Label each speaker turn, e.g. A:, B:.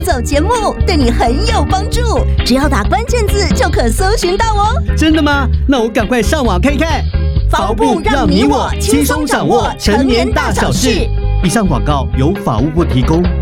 A: 走节目对你很有帮助，只要打关键字就可搜寻到哦。
B: 真的吗？那我赶快上网看看。
A: 法务部让你我轻松掌握成年大小事。
B: 以上广告由法务部提供。